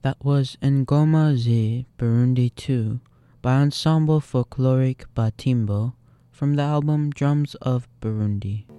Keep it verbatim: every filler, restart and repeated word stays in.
That was Ngoma ze Burundi two by Ensemble Folklorique Batimbo from the album Drums of Burundi.